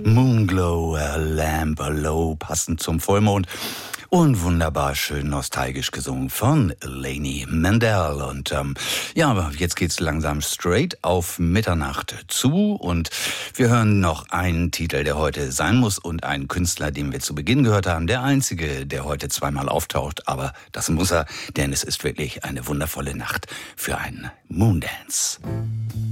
Moonglow, Lamp Low, passend zum Vollmond. Und wunderbar schön nostalgisch gesungen von Lainey Mandel. Und ja, jetzt geht's langsam straight auf Mitternacht zu. Und wir hören noch einen Titel, der heute sein muss, und einen Künstler, den wir zu Beginn gehört haben. Der einzige, der heute zweimal auftaucht. Aber das muss er, denn es ist wirklich eine wundervolle Nacht für einen Moondance.